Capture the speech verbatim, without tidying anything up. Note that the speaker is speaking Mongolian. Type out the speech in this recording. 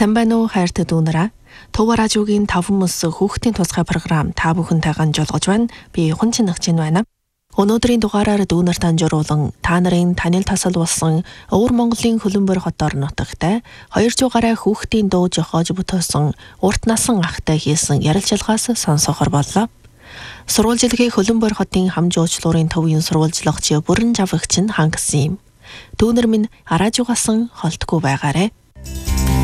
Сайн байна уу хайртай дүүнараа. Төв радиогийн таван мөс хүүхдийн тусгай програм та бүхэнтэйгээ жолгож байна. Би хүн чинагч байна. Өнөөдрийн дугаараар дүүнарт анжууруулан та нарын танил тасал болсон Өвөр Монголын Хөлбөмбөр хотоор нутагтай хоёр зуун гаруй хүүхдийн дуу жохоож бүтээсэн урт насан ахтай хийсэн ярилцлагаас сонсохор боллоо. Сурвалжлагын Хөлбөмбөр хотын хамжуучлуурын төвийн сурвалжлагч бүрэн жавагч нь хангасан юм. Дүүнер минь араажугасан холтгүй байгаарэ.